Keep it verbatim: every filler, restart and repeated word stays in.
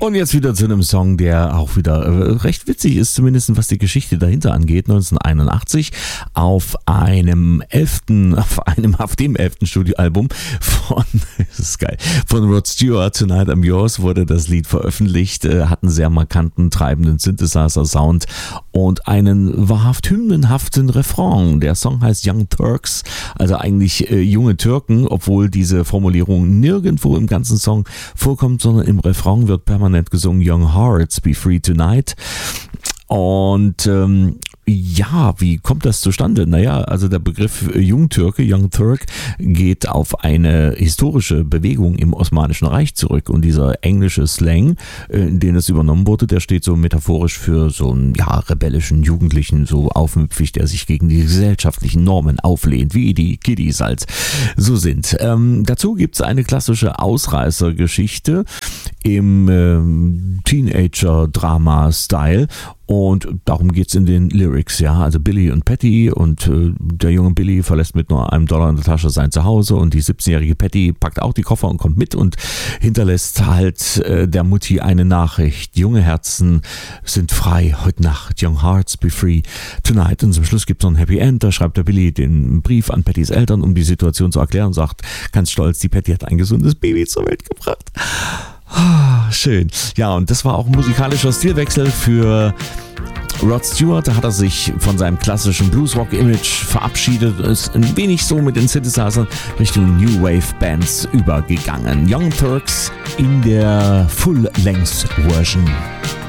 Und jetzt wieder zu einem Song, der auch wieder äh, recht witzig ist, zumindest was die Geschichte dahinter angeht. neunzehnhunderteinundachtzig auf einem elften, auf einem, auf dem elften Studioalbum von, das ist geil, von Rod Stewart, Tonight I'm Yours, wurde das Lied veröffentlicht, äh, hat einen sehr markanten, treibenden Synthesizer-Sound und einen wahrhaft hymnenhaften Refrain. Der Song heißt Young Turks, also eigentlich äh, junge Türken, obwohl diese Formulierung nirgendwo im ganzen Song vorkommt, sondern im Refrain wird permanent gesungen Young Hearts, Be Free Tonight. Und ähm, ja, wie kommt das zustande? Naja, also der Begriff Jungtürke, Young Turk, geht auf eine historische Bewegung im Osmanischen Reich zurück. Und dieser englische Slang, in den es übernommen wurde, der steht so metaphorisch für so einen ja, rebellischen Jugendlichen, so aufmüpfig, der sich gegen die gesellschaftlichen Normen auflehnt, wie die Kiddies halt so sind. Ähm, dazu gibt's eine klassische Ausreißergeschichte im ähm, Teenager-Drama-Style. Und darum geht's in den Lyrics, ja. Also Billy und Patty und äh, der junge Billy verlässt mit nur einem Dollar in der Tasche sein Zuhause und die siebzehnjährige Patty packt auch die Koffer und kommt mit und hinterlässt halt äh, der Mutti eine Nachricht. Junge Herzen sind frei heute Nacht. Young Hearts be free tonight. Und zum Schluss gibt's noch ein Happy End. Da schreibt der Billy den Brief an Pattys Eltern, um die Situation zu erklären und sagt ganz stolz, die Patty hat ein gesundes Baby zur Welt gebracht. Ah, schön. Ja, und das war auch ein musikalischer Stilwechsel für Rod Stewart. Da hat er sich von seinem klassischen Bluesrock-Image verabschiedet, ist ein wenig so mit den Synthesizern Richtung New Wave Bands übergegangen. Young Turks in der Full-Length-Version.